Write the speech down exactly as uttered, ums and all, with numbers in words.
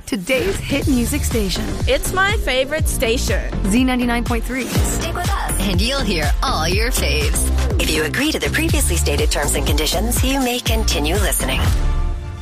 today's hit music station. It's my favorite station. Z ninety-nine point three. Stick with us, and you'll hear all your faves. If you agree to the previously stated terms and conditions, you may continue listening.